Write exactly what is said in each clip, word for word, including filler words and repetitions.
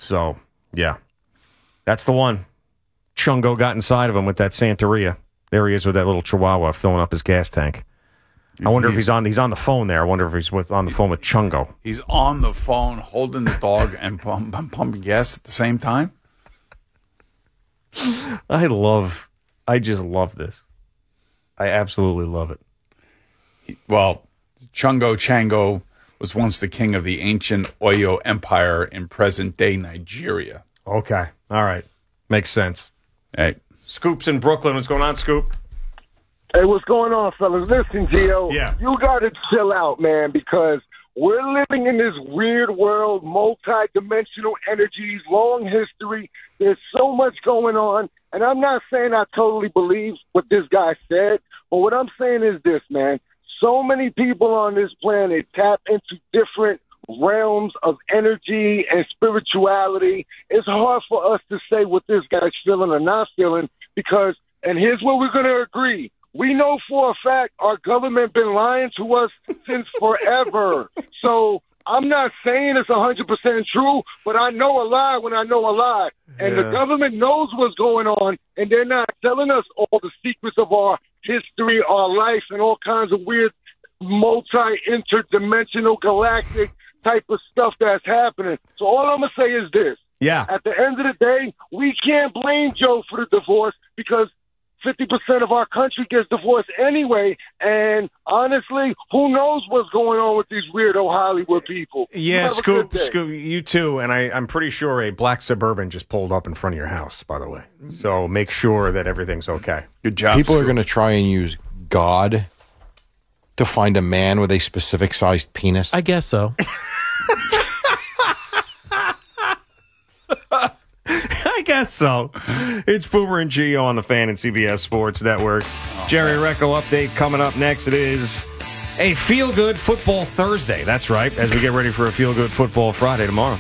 So, yeah. That's the one. Chungo got inside of him with that Santeria. There he is with that little chihuahua filling up his gas tank. I wonder if he's on He's on the phone there. I wonder if he's with on the phone with Chungo. He's on the phone holding the dog and pump, pump, pumping gas at the same time? I love, I just love this. I absolutely love it. He, well, Chungo Chango was once the king of the ancient Oyo Empire in present-day Nigeria. Okay. All right. Makes sense. Hey. Scoop's in Brooklyn. What's going on, Scoop? Hey, what's going on, fellas? Listen, Gio, yeah. you got to chill out, man, because we're living in this weird world, multi-dimensional energies, long history. There's so much going on, and I'm not saying I totally believe what this guy said, but what I'm saying is this, man. So many people on this planet tap into different realms of energy and spirituality. It's hard for us to say what this guy's feeling or not feeling because, and here's where we're going to agree. We know for a fact our government been lying to us since forever. So I'm not saying it's one hundred percent true, but I know a lie when I know a lie. And yeah. the government knows what's going on, and they're not telling us all the secrets of our history, our life, and all kinds of weird multi-interdimensional galactic type of stuff that's happening. So all I'm going to say is this. Yeah. At the end of the day, we can't blame Joe for the divorce because fifty percent of our country gets divorced anyway, and honestly, who knows what's going on with these weirdo Hollywood people. Yeah, Scoop, Scoop, you too, and I, I'm pretty sure a black Suburban just pulled up in front of your house, by the way. So make sure that everything's okay. Good job, People Scoop. are going to try and use God to find a man with a specific sized penis. I guess so. I guess so. It's Boomer and Gio on the Fan and C B S Sports Network. Oh, Jerry Recco update coming up next. It is a feel-good football Thursday. That's right, as we get ready for a feel-good football Friday tomorrow.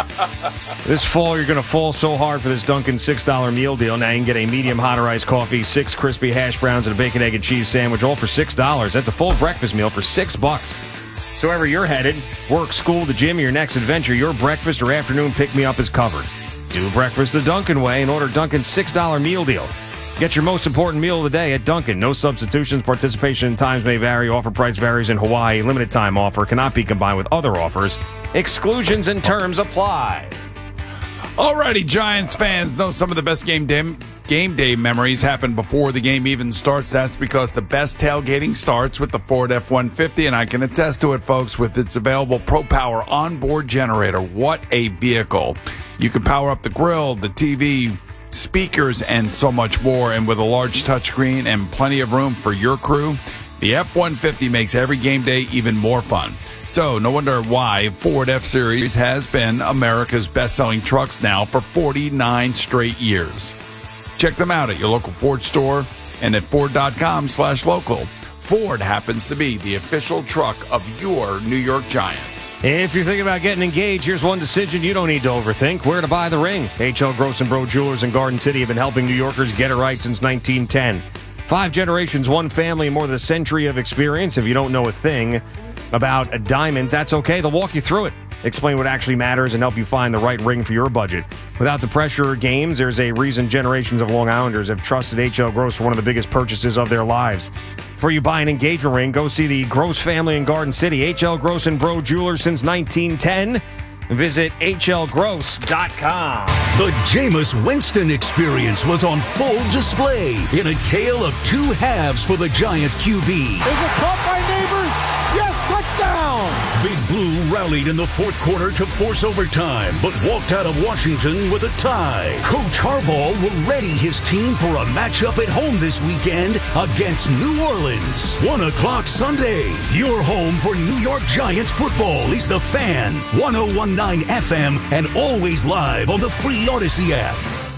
This fall, you're going to fall so hard for this Dunkin' six dollar meal deal. Now you can get a medium hot or iced coffee, six crispy hash browns, and a bacon, egg, and cheese sandwich, all for six dollars. That's a full breakfast meal for six bucks. So wherever you're headed, work, school, the gym, or your next adventure, your breakfast or afternoon pick-me-up is covered. Do breakfast the Dunkin' way and order Dunkin's six dollar meal deal. Get your most important meal of the day at Dunkin'. No substitutions. Participation times may vary. Offer price varies in Hawaii. Limited time offer cannot be combined with other offers. Exclusions and terms apply. Alrighty, Giants fans know some of the best game day, game day memories happen before the game even starts. That's because the best tailgating starts with the Ford F one fifty, and I can attest to it, folks, with its available Pro Power onboard generator. What a vehicle. You can power up the grill, the T V, speakers, and so much more. And with a large touchscreen and plenty of room for your crew, the F one fifty makes every game day even more fun. So no wonder why Ford F-Series has been America's best-selling trucks now for forty-nine straight years. Check them out at your local Ford store and at Ford.com slash local. Ford happens to be the official truck of your New York Giants. If you're thinking about getting engaged, here's one decision you don't need to overthink. Where to buy the ring. H L Gross and Bro Jewelers in Garden City have been helping New Yorkers get it right since nineteen ten. Five generations, one family, and more than a century of experience. If you don't know a thing about diamonds, that's okay. They'll walk you through it, explain what actually matters, and help you find the right ring for your budget. Without the pressure or games, there's a reason generations of Long Islanders have trusted H L Gross for one of the biggest purchases of their lives. Before you buy an engagement ring, go see the Gross family in Garden City. H L Gross and Bro Jewelers since nineteen ten. Visit H L gross dot com. The Jameis Winston experience was on full display in a tale of two halves for the Giants Q B. Is it caught by Neighbors? Yes, touchdown! Big Blue rallied in the fourth quarter to force overtime, but walked out of Washington with a tie. Coach Harbaugh will ready his team for a matchup at home this weekend against New Orleans. One o'clock Sunday. Your home for New York Giants football is The Fan, one oh one point nine F M, and always live on the free Odyssey app.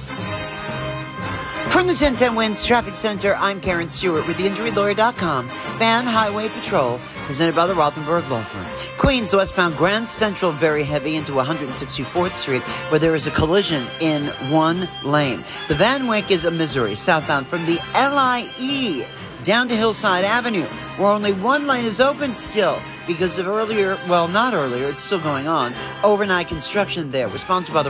From the ten ten Winds Traffic Center, I'm Karen Stewart with the injury lawyer dot com. Van Highway Patrol, presented by the Rothenberg Law Firm. Queens, westbound Grand Central, very heavy into one hundred sixty-fourth Street, where there is a collision in one lane. The Van Wyck is a Missouri, southbound from the L I E down to Hillside Avenue, where only one lane is open still because of earlier, well, not earlier, it's still going on, overnight construction there. Responsible by the